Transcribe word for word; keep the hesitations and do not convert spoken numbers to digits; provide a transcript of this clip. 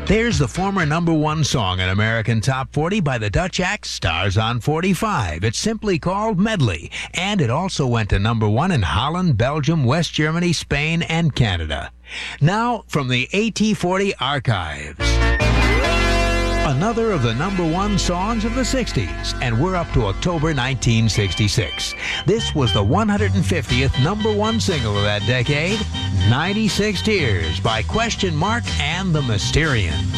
There's the former number one song in American Top forty by the Dutch act Stars on forty-five. It's simply called Medley, and it also went to number one in Holland, Belgium, West Germany, Spain, and Canada. Now, from the A T forty archives, another of the number one songs of the sixties, and we're up to October nineteen sixty-six. This was the one hundred fiftieth number one single of that decade, ninety-six Tears by Question Mark and the Mysterians.